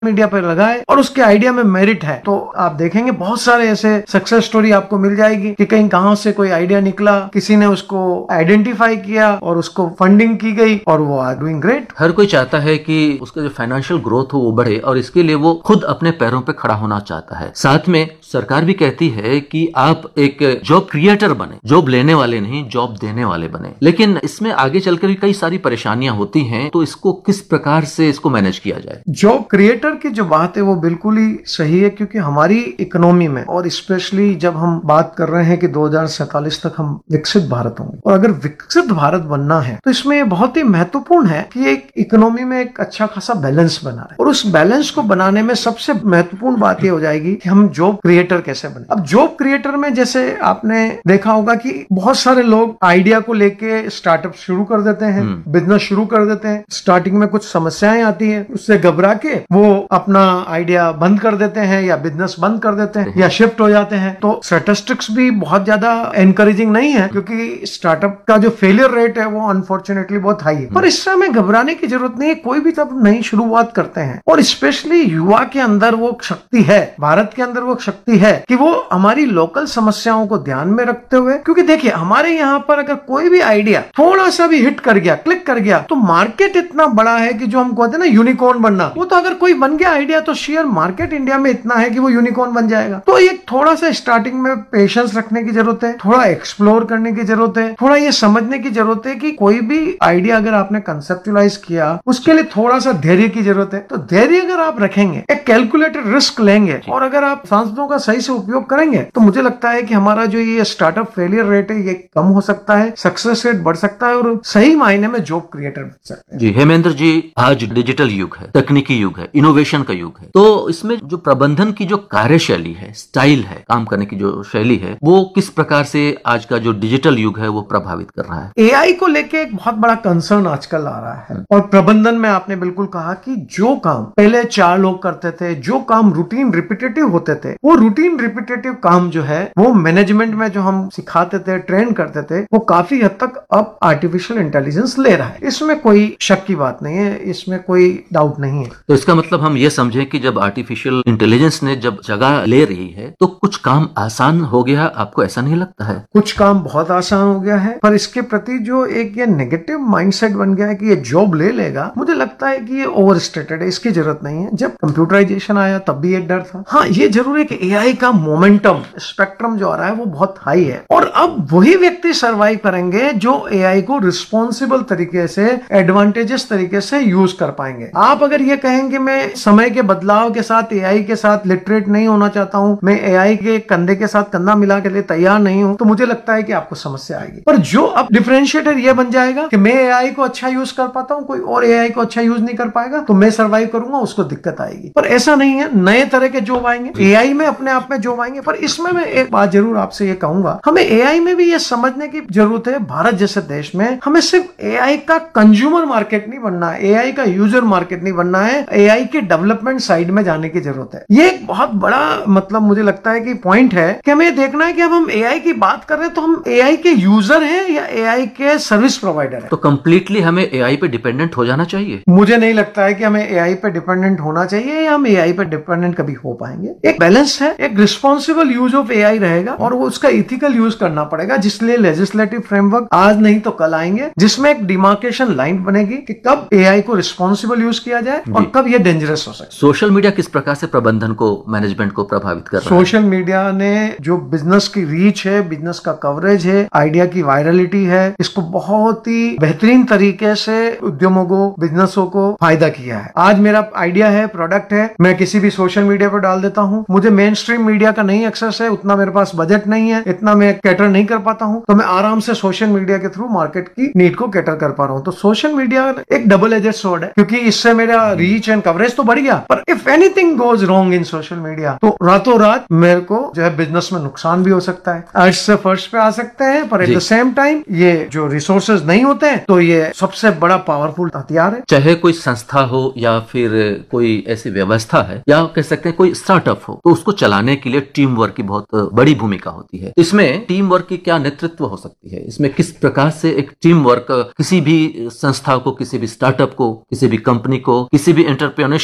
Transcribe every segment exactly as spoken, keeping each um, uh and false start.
Media पर लगाए और उसके आइडिया में मेरिट है तो आप देखेंगे बहुत सारे ऐसे सक्सेस स्टोरी आपको मिल जाएगी कि कहीं कहां से कोई आइडिया निकला, किसी ने उसको आइडेंटिफाई किया और उसको फंडिंग की गई और वो आर डूइंग ग्रेट। हर कोई चाहता है कि उसका जो फाइनेंशियल ग्रोथ हो वो बढ़े और इसके लिए वो खुद अपने पैरों पे खड़ा होना चाहता है। साथ में सरकार भी कहती है कि आप एक जॉब क्रिएटर बने, जॉब लेने वाले नहीं, जॉब देने वाले बने। लेकिन इसमें आगे चलकर भी कई सारी परेशानियां होती हैं, तो इसको किस प्रकार से इसको मैनेज किया जाए? जॉब क्रिएटर की जो बात है वो बिल्कुल ही सही है, क्योंकि हमारी इकोनॉमी में और स्पेशली जब हम बात कर रहे हैं कि दो हज़ार सैंतालीस तक हम विकसित भारत होंगे और अगर विकसित भारत बनना है तो इसमें बहुत ही महत्वपूर्ण है कि एक इकोनॉमी में एक अच्छा खासा बैलेंस बना रहे और उस बैलेंस को बनाने में सबसे महत्वपूर्ण बात यह हो जाएगी कि हम जॉब क्रिएटर कैसे बने। अब जॉब क्रिएटर में जैसे आपने देखा होगा कि बहुत सारे लोग आइडिया को लेके स्टार्टअप शुरू कर देते हैं, बिजनेस शुरू कर देते हैं, स्टार्टिंग में कुछ समस्याएं आती हैं, उससे घबरा के वो अपना आइडिया बंद कर देते हैं या बिजनेस बंद कर देते हैं या शिफ्ट हो जाते हैं। तो स्टैटिस्टिक्स भी बहुत ज्यादा एनकरेजिंग नहीं है क्योंकि स्टार्टअप का जो फेलियर रेट है वो अनफॉर्चुनेटली बहुत हाई है। पर इससे हमें घबराने की जरूरत नहीं है, कोई भी तब नई शुरुआत करते हैं और स्पेशली युवा के अंदर वो शक्ति है, भारत के अंदर वो शक्ति है कि वो हमारी लोकल समस्याओं को ध्यान में रखते हुए, क्योंकि देखिए हमारे यहाँ पर अगर कोई भी आइडिया थोड़ा सा भी हिट कर गया, क्लिक कर गया, तो मार्केट इतना बड़ा है कि जो हम कहते हैं ना यूनिकॉर्न बनना, वो तो अगर कोई बन गया आइडिया तो शेयर मार्केट इंडिया में इतना है कि वो यूनिकॉर्न बन जाएगा। तो ये थोड़ा सा स्टार्टिंग में पेशेंस रखने की जरूरत है, थोड़ा एक्सप्लोर करने की जरूरत है, थोड़ा ये समझने की जरूरत है कि कोई भी आइडिया अगर आपने कंसेप्चुलाइज किया उसके लिए थोड़ा सा धैर्य की जरूरत है। तो धैर्य अगर आप रखेंगे, एक कैलकुलेटेड रिस्क लेंगे और अगर आप सांसदों का सही से उपयोग करेंगे तो मुझे लगता है कि हमारा जो ये स्टार्टअप फेलियर रेट है ये कम हो सकता है, सक्सेस रेट बढ़ सकता है और सही मायने में जॉब क्रिएटर बन सकते हैं। जी हेमेंद्र जी, आज डिजिटल युग है, तकनीकी युग है, इनोवेशन का युग है, तो इसमें जो प्रबंधन की जो कार्यशैली है, स्टाइल है, काम करने की जो शैली है, वो किस प्रकार से आज का जो डिजिटल युग है वो प्रभावित कर रहा है? एआई को लेके एक बहुत बड़ा कंसर्न आजकल आ रहा है और प्रबंधन में आपने बिल्कुल कहा कि जो काम पहले चार लोग करते थे, जो काम रूटीन रिपीटेटिव होते थे, वो रूटीन रिपीटेटिव काम जो है वो मैनेजमेंट में जो हम सिखाते थे, ट्रेन करते थे, वो काफी हद तक अब आर्टिफिशियल इंटेलिजेंस ले रहा है। इसमें कोई शक की बात नहीं है, इसमें कोई डाउट नहीं है। तो इसका मतलब हम ये समझें कि जब आर्टिफिशियल इंटेलिजेंस ने जब जगह ले रही है तो कुछ काम आसान हो गया, आपको ऐसा नहीं लगता है? कुछ काम बहुत आसान हो गया है, पर इसके प्रति जो एक ये नेगेटिव माइंडसेट बन गया है कि ये जॉब ले लेगा, मुझे लगता है कि ये ओवर स्टेटेड है, इसकी जरूरत नहीं है। जब कंप्यूटराइजेशन आया तब भी एक डर था। हाँ, ये जरूर है कि एआई का मोमेंटम, स्पेक्ट्रम जो आ रहा है वो बहुत हाई है और अब वही व्यक्ति सर्वाइव करेंगे जो एआई को रिस्पॉन्सिबल तरीके से, एडवांटेजेस तरीके से यूज कर पाएंगे। आप अगर ये कहेंगे मैं समय के बदलाव के साथ एआई के साथ लिटरेट नहीं होना चाहता हूं, मैं एआई के कंधे के साथ कंधा मिला के लिए तैयार नहीं हूं, तो मुझे लगता है कि आपको समस्या आएगी। पर जो अब डिफरेंशिएटर ये बन जाएगा कि मैं एआई को अच्छा यूज कर पाता हूं, कोई और एआई को अच्छा यूज नहीं कर पाएगा, तो मैं सर्वाइव करूंगा, उसको दिक्कत आएगी। पर ऐसा नहीं है, नए तरह के जॉब आएंगे, एआई में अपने आप में जॉब आएंगे। पर इसमें मैं एक बात जरूर आपसे ये कहूंगा, हमें एआई में भी ये समझने की जरूरत है, भारत जैसे देश में हमें सिर्फ एआई का कंज्यूमर मार्केट नहीं बनना है, एआई का यूजर मार्केट नहीं बनना है, एआई के डेवलपमेंट साइड में जाने की जरूरत है। ये एक बहुत बड़ा मतलब मुझे लगता है कि पॉइंट है कि हमें देखना है कि अब हम एआई की बात कर रहे हैं तो हम एआई के यूजर हैं या एआई के सर्विस प्रोवाइडर हैं। तो कंप्लीटली हमें एआई पे डिपेंडेंट हो जाना चाहिए? मुझे नहीं लगता है कि हमें एआई पे डिपेंडेंट होना चाहिए या हम एआई पे डिपेंडेंट कभी हो पाएंगे। एक बैलेंस है, एक रिस्पॉन्सिबल यूज ऑफ एआई रहेगा और वो उसका इथिकल यूज करना पड़ेगा, जिसलिए लेजिस्लेटिव फ्रेमवर्क आज नहीं तो कल आएंगे, जिसमें एक डिमार्केशन लाइन बनेगी कि कब एआई को रिस्पॉन्सिबल यूज किया जाए और कब ये डेंजरस हो सकता है। सोशल मीडिया किस प्रकार से प्रबंधन को, मैनेजमेंट को प्रभावित कर रहा है? सोशल मीडिया ने जो बिजनेस की रीच है, बिजनेस का कवरेज है, आइडिया की वायरलिटी है, इसको बहुत ही बेहतरीन तरीके से उद्यमों को, बिजनेसों को फायदा किया है। आज मेरा आइडिया है, प्रोडक्ट है, मैं किसी भी सोशल मीडिया पर डाल देता हूं, मुझे मेन स्ट्रीम मीडिया का नहीं एक्सेस है, उतना मेरे पास बजट नहीं है, इतना मैं कैटर नहीं कर पाता हूं, तो मैं आराम से सोशल मीडिया के थ्रू मार्केट की नीड को कैटर कर पा रहा हूं। तो सोशल मीडिया एक डबल एजेड स्वॉर्ड है, क्योंकि इससे मेरा रीच एंड कवरेज तो बढ़ गया, पर if anything goes wrong in social media तो रातों रात मेरे को जो है बिजनेस में नुकसान भी हो सकता है, अर्श से फर्श पे आ सकते हैं, पर एट द सेम टाइम ये जो रिसोर्सेज नहीं होते हैं तो ये सबसे बड़ा पावरफुल हथियार है। चाहे कोई संस्था हो या फिर कोई ऐसी व्यवस्था है या कह सकते हैं कोई स्टार्टअप हो, तो उसको चलाने के लिए टीम वर्क की बहुत बड़ी भूमिका होती है। इसमें टीम वर्क की क्या नेतृत्व हो सकती है? इसमें किस प्रकार से एक टीम वर्क किसी भी संस्था को, किसी भी स्टार्टअप को, किसी भी कंपनी को, किसी भी एंटरप्रेन्योरशिप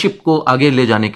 लीडरशिप को आगे ले जाने